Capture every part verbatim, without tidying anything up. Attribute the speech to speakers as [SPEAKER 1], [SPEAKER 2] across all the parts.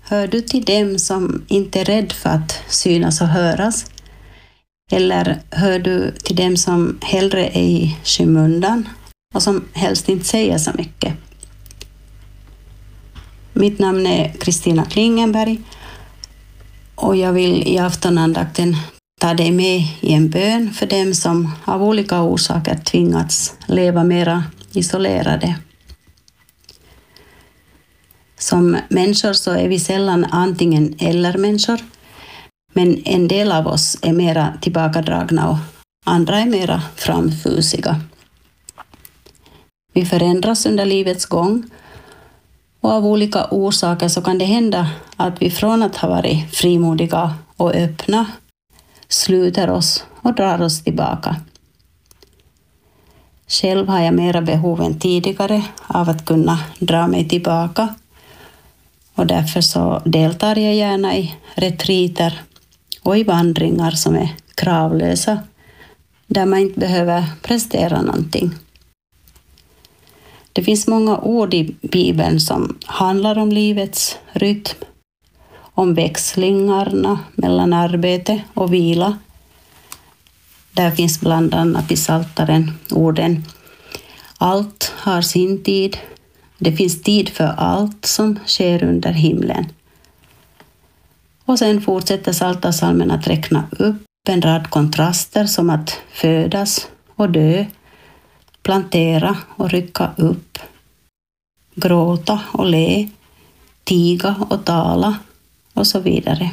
[SPEAKER 1] Hör du till dem som inte är rädd för att synas och höras? Eller hör du till dem som hellre är i skymundan och som helst inte säger så mycket? Mitt namn är Kristina Klingenberg och jag vill i aftonandakten ta dig med i en bön för dem som av olika orsaker tvingats leva mera isolerade. Som människor så är vi sällan antingen eller människor, men en del av oss är mera tillbakadragna och andra är mera framfusiga. Vi förändras under livets gång och av olika orsaker så kan det hända att vi från att ha varit frimodiga och öppna sluter oss och drar oss tillbaka. Själv har jag mera behov än tidigare av att kunna dra mig tillbaka och därför så deltar jag gärna i retriter och i vandringar som är kravlösa där man inte behöver prestera någonting. Det finns många ord i Bibeln som handlar om livets rytm, om växlingarna mellan arbete och vila. Där finns bland annat i Psaltaren orden: allt har sin tid, det finns tid för allt som sker under himlen. Och sen fortsätter Psaltarpsalmen att räkna upp en rad kontraster som att födas och dö, plantera och rycka upp, gråta och le, tiga och tala och så vidare.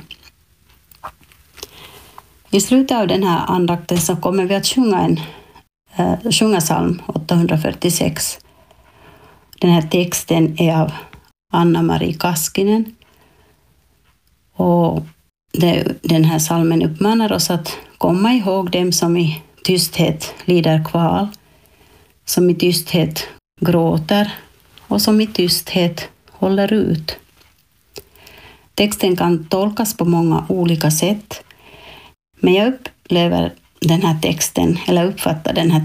[SPEAKER 1] I slutet av den här andakten så kommer vi att sjunga, en, äh, sjunga psalm åttahundrafyrtiosex. Den här texten är av Anna-Marie Kaskinen och det, den här psalmen uppmanar oss att komma ihåg dem som i tysthet lider kval, som i tysthet gråter och som i tysthet håller ut. Texten kan tolkas på många olika sätt, men jag upplever den här texten, eller uppfattar den här